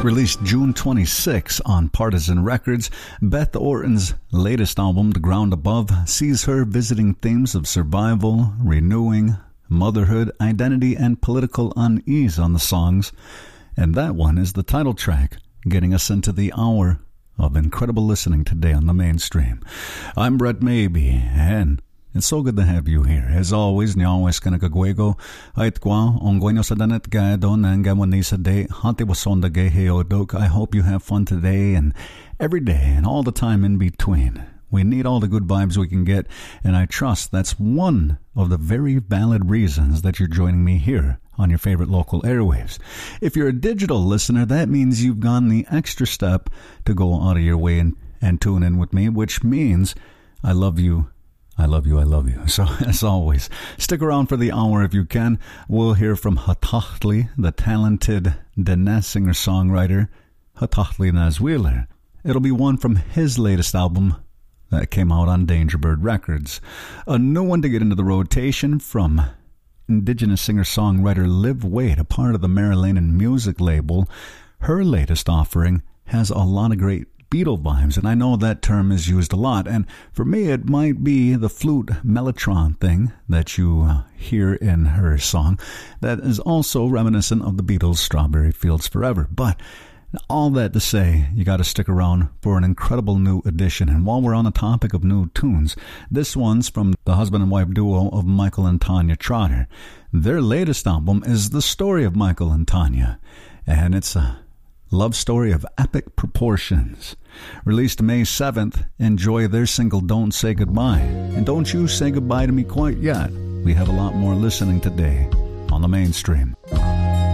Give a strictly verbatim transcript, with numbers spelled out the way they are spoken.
Released June twenty-sixth on Partisan Records, Beth Orton's latest album, The Ground Above, sees her visiting themes of survival, renewing, motherhood, identity, and political unease on the songs. And that one is the title track, getting us into the hour of incredible listening today on the Mainstream. I'm Brett Maybe, and it's so good to have you here. As always, Nyawes Kanakagwego, Aitkwa, Ongueno Sadanet Gaedon, and Gamonisa Day, Hante Wasonda Geheodok. I hope you have fun today and every day and all the time in between. We need all the good vibes we can get, and I trust that's one of the very valid reasons that you're joining me here on your favorite local airwaves. If you're a digital listener, that means you've gone the extra step to go out of your way and, and tune in with me, which means I love you. I love you, I love you. So, as always, stick around for the hour if you can. We'll hear from Hatahtli, the talented Dene singer-songwriter, Hatahtli Nazwiller. It'll be one from his latest album that came out on Dangerbird Records. A new one to get into the rotation from Indigenous singer-songwriter Liv Wade, a part of the Marilanan music label. Her latest offering has a lot of great Beatle vibes, and I know that term is used a lot, and for me it might be the flute mellotron thing that you uh, hear in her song that is also reminiscent of the Beatles' Strawberry Fields Forever. But all that to say, you got to stick around for an incredible new edition. And while we're on the topic of new tunes, this one's from the husband and wife duo of Michael and Tanya Trotter. Their latest album is the story of Michael and Tanya, and it's a love story of epic proportions. Released May seventh, enjoy their single Don't Say Goodbye. And don't you say goodbye to me quite yet. We have a lot more listening today on the Mainstream.